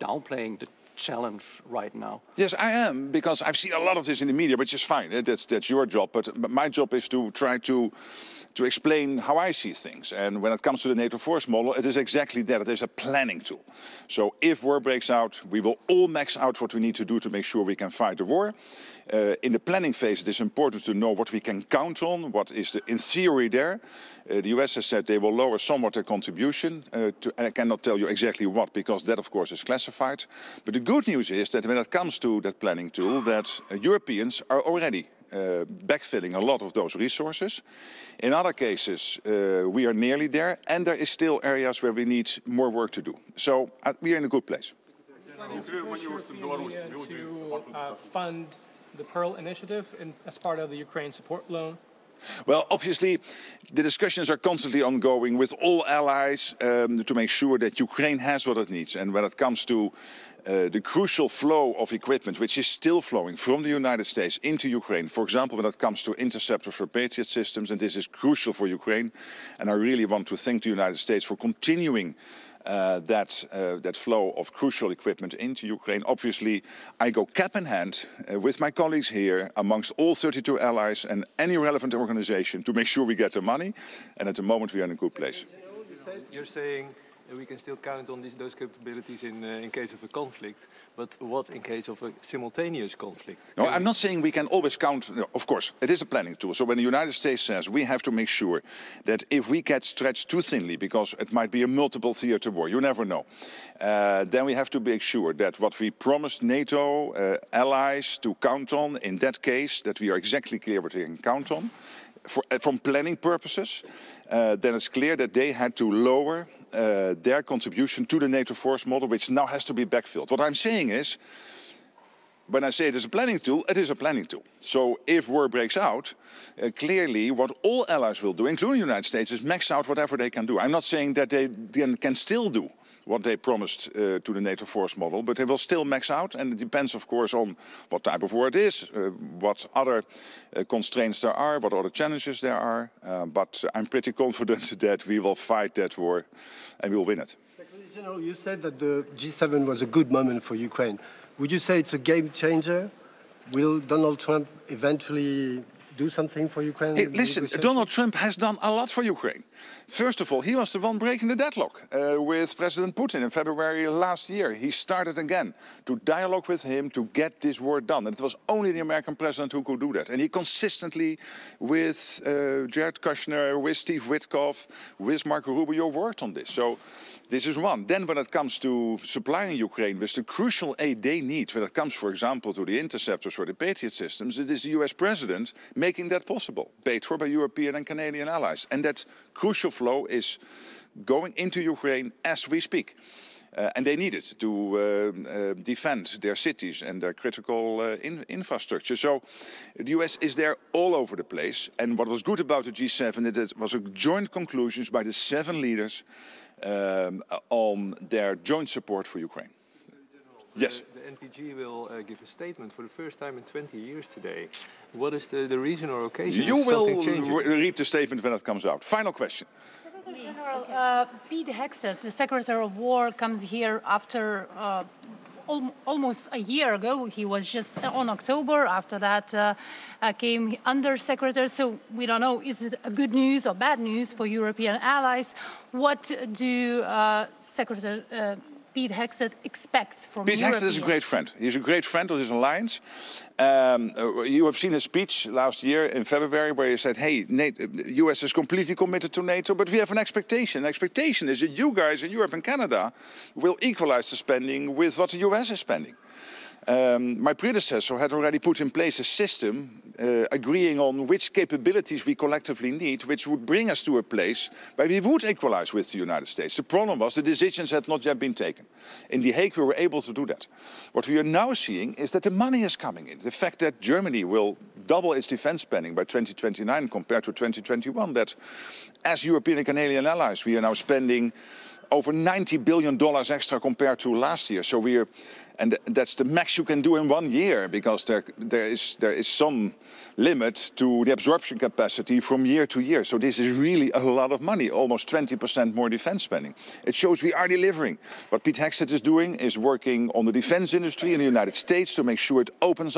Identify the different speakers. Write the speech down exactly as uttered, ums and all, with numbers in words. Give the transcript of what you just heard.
Speaker 1: downplaying the challenge right now.
Speaker 2: Yes, I am, because I've seen a lot of this in the media, which is fine. That's that's your job. But my job is to try to to explain how I see things. And when it comes to the NATO force model, it is exactly that. It is a planning tool. So if war breaks out, we will all max out what we need to do to make sure we can fight the war. Uh, in the planning phase, it is important to know what we can count on, what is the, in theory there. Uh, the U S has said they will lower somewhat their contribution, uh, to, and I cannot tell you exactly what, because that, of course, is classified. But the good news is that when it comes to that planning tool, that uh, Europeans are already uh, backfilling a lot of those resources. In other cases, uh, we are nearly there, and there is still areas where we need more work to do. So uh, we are in a good place.
Speaker 3: To uh, fund the Pearl initiative in, as part of the Ukraine support loan?
Speaker 2: Well, obviously, the discussions are constantly ongoing with all allies um, to make sure that Ukraine has what it needs. And when it comes to uh, the crucial flow of equipment, which is still flowing from the United States into Ukraine, for example, when it comes to interceptors for Patriot systems, and this is crucial for Ukraine. And I really want to thank the United States for continuing Uh, that, uh, that flow of crucial equipment into Ukraine. Obviously, I go cap in hand uh, with my colleagues here, amongst all thirty-two allies and any relevant organization, to make sure we get the money. And at the moment, we are in a good place.
Speaker 4: You're saying we can still count on these, those capabilities in, uh, in case of a conflict, but what in case of a simultaneous conflict?
Speaker 2: No, I'm not saying we can always count. No, of course, it is a planning tool. So when the United States says we have to make sure that if we get stretched too thinly, because it might be a multiple theater war, you never know, uh, then we have to make sure that what we promised NATO uh, allies to count on, in that case, that we are exactly clear what we can count on. For, uh, from planning purposes, uh, then it's clear that they had to lower Uh, their contribution to the NATO force model, which now has to be backfilled. What I'm saying is, when I say it is a planning tool, it is a planning tool. So if war breaks out, uh, clearly what all allies will do, including the United States, is max out whatever they can do. I'm not saying that they can still do what they promised uh, to the NATO force model, but they will still max out, and it depends, of course, on what type of war it is, uh, what other uh, constraints there are, what other challenges there are. Uh, but I'm pretty confident that we will fight that war and we will win it.
Speaker 5: Secretary General, you said that the G seven was a good moment for Ukraine. Would you say it's a game changer? Will Donald Trump eventually do something for Ukraine?
Speaker 2: Hey, listen, Donald Trump has done a lot for Ukraine. First of all, he was the one breaking the deadlock uh, with President Putin in February last year. He started again to dialogue with him to get this war done. And it was only the American president who could do that. And he consistently, with uh, Jared Kushner, with Steve Witkoff, with Marco Rubio, worked on this. So this is one. Then when it comes to supplying Ukraine with the crucial aid they need, when it comes, for example, to the interceptors for the Patriot systems, it is the U S president making that possible, paid for by European and Canadian allies. And that crucial flow is going into Ukraine as we speak. Uh, and they need it to uh, uh, defend their cities and their critical uh, in infrastructure. So the U S is there all over the place. And what was good about the G seven, it was a joint conclusions by the seven leaders um, on their joint support for Ukraine. Yes.
Speaker 4: The, the N P G will uh, give a statement for the first time in twenty years today. What is the, the reason or occasion?
Speaker 2: You will re read the statement when it comes out. Final question.
Speaker 6: Secretary General, uh, Pete Hegseth, the Secretary of War, comes here after uh, al almost a year ago. He was just on October. After that uh, uh, came Undersecretary. So we don't know, is it a good news or bad news for European allies? What do uh, Secretary uh, Pete Hegseth expects from
Speaker 2: Pete Hegseth is a great friend. He's a great friend of this alliance. Um, uh, you have seen his speech last year in February where he said, hey, NATO, the U S is completely committed to NATO, but we have an expectation. The expectation is that you guys in Europe and Canada will equalize the spending with what the U S is spending. Um, my predecessor had already put in place a system uh, agreeing on which capabilities we collectively need, which would bring us to a place where we would equalize with the United States. The problem was the decisions had not yet been taken. In The Hague, we were able to do that. What we are now seeing is that the money is coming in. The fact that Germany will double its defense spending by twenty twenty-nine compared to twenty twenty-one, that as European and Canadian allies, we are now spending over ninety billion dollars extra compared to last year. So we're, and that's the max you can do in one year, because there, there is there is some limit to the absorption capacity from year to year. So this is really a lot of money, almost twenty percent more defense spending. It shows we are delivering. What Pete Hegseth is doing is working on the defense industry in the United States to make sure it opens